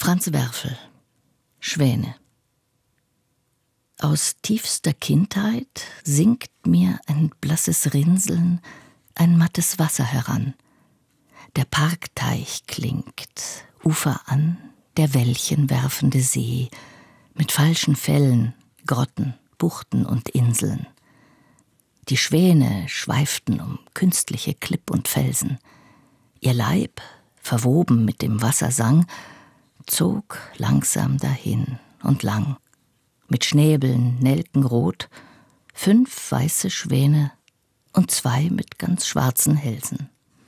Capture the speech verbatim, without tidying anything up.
Franz Werfel, Schwäne. Aus tiefster Kindheit sinkt mir ein blasses Rinseln, ein mattes Wasser heran. Der Parkteich klingt, Ufer an, der Wellchen werfende See, mit falschen Fällen, Grotten, Buchten und Inseln. Die Schwäne schweiften um künstliche Klipp und Felsen. Ihr Leib, verwoben mit dem Wassersang, zog langsam dahin und lang. Mit Schnäbeln nelkenrot, fünf weiße Schwäne und zwei mit ganz schwarzen Hälsen.